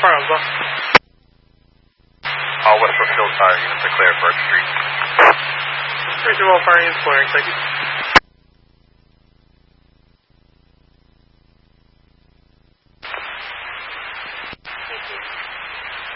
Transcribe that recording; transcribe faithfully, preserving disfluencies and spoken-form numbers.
Fire Oswald. All Westbrook Field Fire units are clear for Burke Street. Ranger Wall Fire units clearing, thank you.